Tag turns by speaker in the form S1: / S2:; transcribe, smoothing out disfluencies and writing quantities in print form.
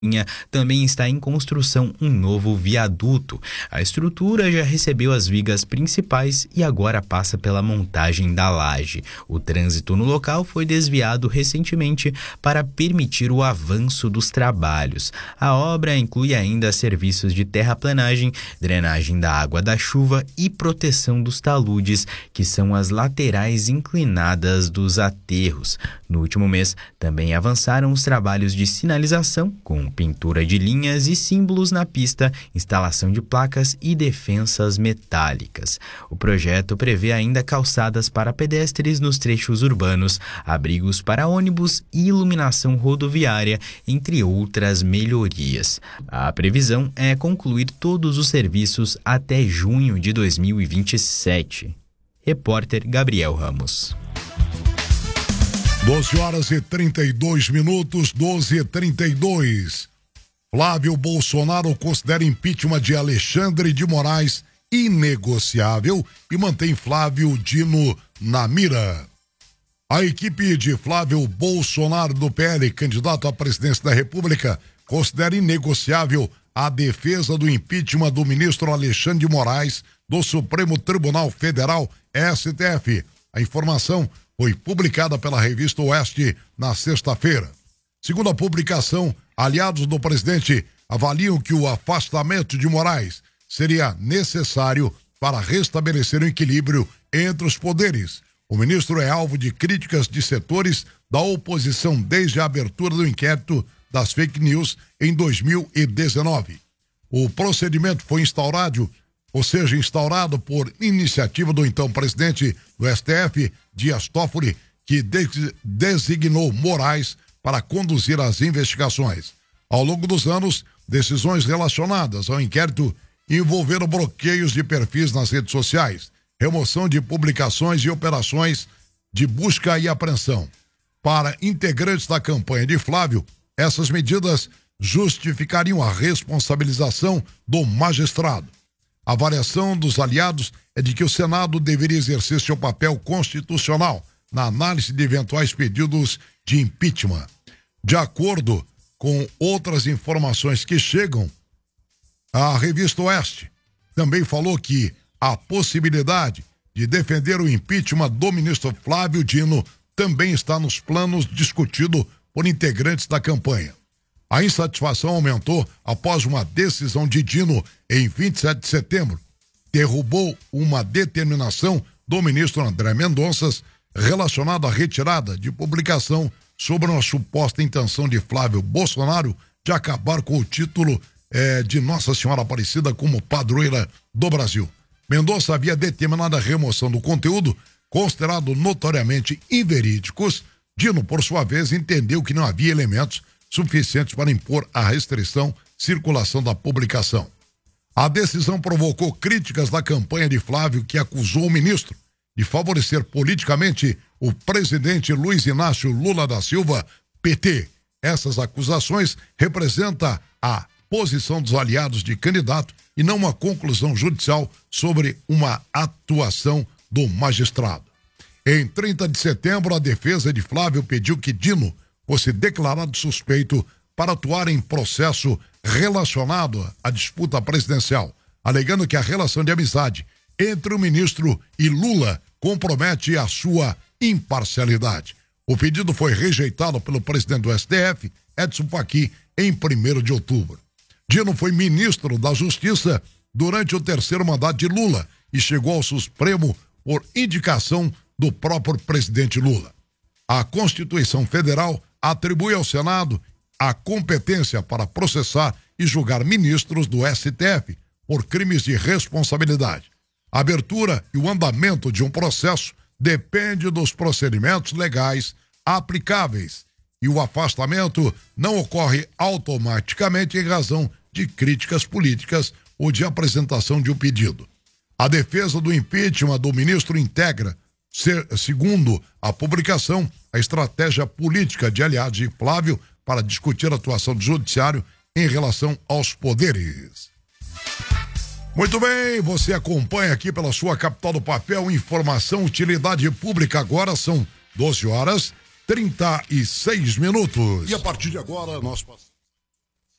S1: também está em construção um novo viaduto. A estrutura já recebeu as vigas principais e agora passa pela montagem da laje. O trânsito no local foi desviado recentemente para permitir o avanço dos trabalhos. A obra inclui ainda serviços de terraplanagem, drenagem da água da chuva e proteção dos taludes, que são as laterais inclinadas dos aterros. No último mês, também avançaram os trabalhos de sinalização, com pintura de linhas e símbolos na pista, instalação de placas e defensas metálicas. O projeto prevê ainda calçadas para pedestres nos trechos urbanos, abrigos para ônibus e iluminação rodoviária, entre outras melhorias. A previsão é concluir todos os serviços até junho de 2027. Repórter Gabriel Ramos.
S2: 12h32, 12h32. Flávio Bolsonaro considera impeachment de Alexandre de Moraes inegociável e mantém Flávio Dino na mira. A equipe de Flávio Bolsonaro do PL, candidato à presidência da República, considera inegociável a defesa do impeachment do ministro Alexandre de Moraes do Supremo Tribunal Federal, STF. A informação foi publicada pela revista Oeste na sexta-feira. Segundo a publicação, aliados do presidente avaliam que o afastamento de Moraes seria necessário para restabelecer o equilíbrio entre os poderes. O ministro é alvo de críticas de setores da oposição desde a abertura do inquérito das fake news em 2019. O procedimento foi instaurado por iniciativa do então presidente do STF, Dias Toffoli, que designou Moraes para conduzir as investigações. Ao longo dos anos, decisões relacionadas ao inquérito envolveram bloqueios de perfis nas redes sociais, remoção de publicações e operações de busca e apreensão. Para integrantes da campanha de Flávio, essas medidas justificariam a responsabilização do magistrado. A avaliação dos aliados é de que o Senado deveria exercer seu papel constitucional na análise de eventuais pedidos de impeachment. De acordo com outras informações que chegam, a revista Oeste também falou que a possibilidade de defender o impeachment do ministro Flávio Dino também está nos planos discutidos por integrantes da campanha. A insatisfação aumentou após uma decisão de Dino em 27 de setembro. Derrubou uma determinação do ministro André Mendonça relacionada à retirada de publicação sobre uma suposta intenção de Flávio Bolsonaro de acabar com o título de Nossa Senhora Aparecida como padroeira do Brasil. Mendonça havia determinado a remoção do conteúdo considerado notoriamente inverídicos. Dino, por sua vez, entendeu que não havia elementos suficientes para impor a restrição circulação da publicação. A decisão provocou críticas da campanha de Flávio, que acusou o ministro de favorecer politicamente o presidente Luiz Inácio Lula da Silva, PT. Essas acusações representam a posição dos aliados de candidato e não uma conclusão judicial sobre uma atuação do magistrado. Em 30 de setembro, a defesa de Flávio pediu que Dino fosse declarado suspeito para atuar em processo relacionado à disputa presidencial, alegando que a relação de amizade entre o ministro e Lula compromete a sua imparcialidade. O pedido foi rejeitado pelo presidente do STF, Edson Fachin, em 1º de outubro. Dino foi ministro da Justiça durante o terceiro mandato de Lula e chegou ao Supremo por indicação do próprio presidente Lula. A Constituição Federal atribui ao Senado a competência para processar e julgar ministros do STF por crimes de responsabilidade. A abertura e o andamento de um processo depende dos procedimentos legais aplicáveis e o afastamento não ocorre automaticamente em razão de críticas políticas ou de apresentação de um pedido. A defesa do impeachment do ministro integra, segundo a publicação, a estratégia política de aliados de Flávio para discutir a atuação do judiciário em relação aos poderes. Muito bem, você acompanha aqui pela sua Capital do Papel, informação, utilidade pública. Agora são 12h36. E a partir de agora nós passamos.